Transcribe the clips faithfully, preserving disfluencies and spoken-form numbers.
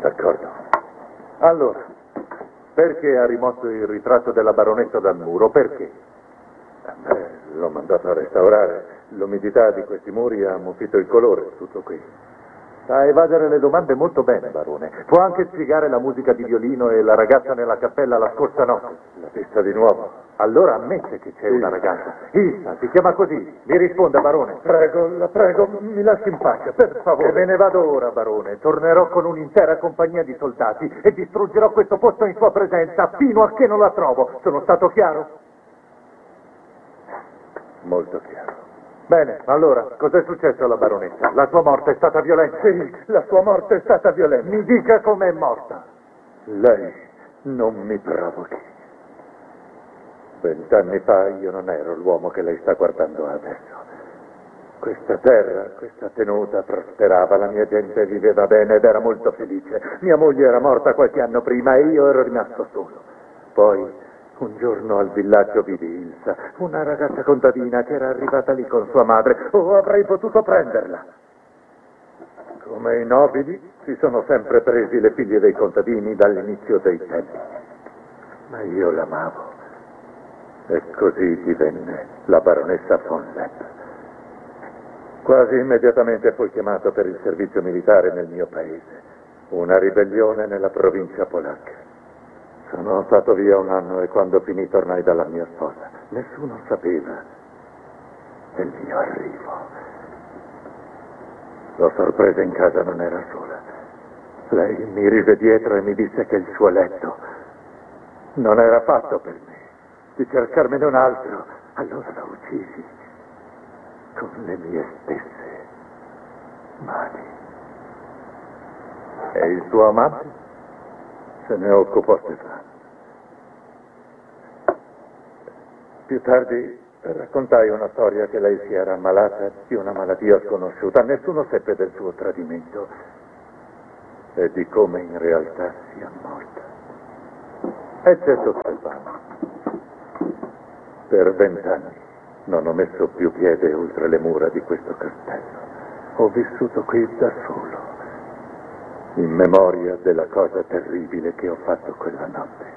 D'accordo. Allora, perché ha rimosso il ritratto della baronessa dal muro? Perché? Beh, l'ho mandato a restaurare. L'umidità di questi muri ha ammuffito il colore, tutto qui. Sa evadere le domande molto bene, barone. Può anche spiegare la musica di violino e la ragazza nella cappella la scorsa notte? L'ha vista di nuovo. Allora ammette che c'è una ragazza. Issa, si chiama così. Mi risponda, barone. Prego, la prego, mi lasci in pace, per favore. E me ne vado ora, barone. Tornerò con un'intera compagnia di soldati e distruggerò questo posto in sua presenza fino a che non la trovo. Sono stato chiaro? Molto chiaro. Bene, allora, cos'è successo alla baronessa? La sua morte è stata violenta? Sì, la sua morte è stata violenta. Mi dica com'è morta. Lei non mi provochi. Vent'anni fa io non ero l'uomo che lei sta guardando adesso. Questa terra, questa tenuta prosperava, la mia gente viveva bene ed era molto felice. Mia moglie era morta qualche anno prima e io ero rimasto solo. Poi, un giorno al villaggio vidi Ilsa, una ragazza contadina che era arrivata lì con sua madre. Oh, avrei potuto prenderla. Come i nobili si sono sempre presi le figlie dei contadini dall'inizio dei tempi. Ma io l'amavo. E così divenne la baronessa von Lepp. Quasi immediatamente fui chiamato per il servizio militare nel mio paese. Una ribellione nella provincia polacca. Sono stato via un anno e quando finì tornai dalla mia sposa. Nessuno sapeva del mio arrivo. L'ho sorpresa in casa, non era sola. Lei mi rise dietro e mi disse che il suo letto non era fatto per me, di cercarmene un altro. Allora la uccisi con le mie stesse mani. E il suo amante? Se ne occupò Stefano. Più tardi raccontai una storia che lei si era ammalata di una malattia sconosciuta. Nessuno seppe del suo tradimento e di come in realtà sia morta. E certo, Stefano. Per vent'anni non ho messo più piede oltre le mura di questo castello. Ho vissuto qui da solo, in memoria della cosa terribile che ho fatto quella notte.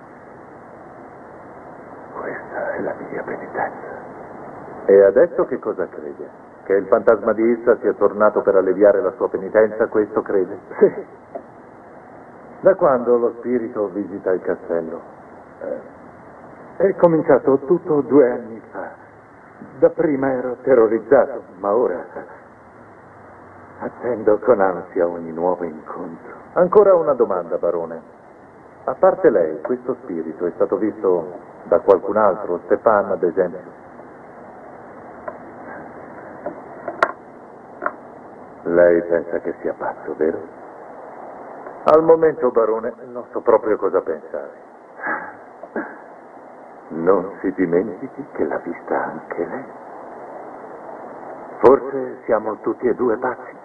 Questa è la mia penitenza. E adesso che cosa crede? Che il fantasma di Ilsa sia tornato per alleviare la sua penitenza, questo crede? Sì. Da quando lo spirito visita il castello? Eh, è cominciato tutto due anni fa. Dapprima ero terrorizzato, ma ora attendo con ansia ogni nuovo incontro. Ancora una domanda, barone. A parte lei, questo spirito è stato visto da qualcun altro, Stefano ad esempio? Lei pensa che sia pazzo, vero? Al momento, barone, non so proprio cosa pensare. Non si dimentichi che l'ha vista anche lei. Forse siamo tutti e due pazzi.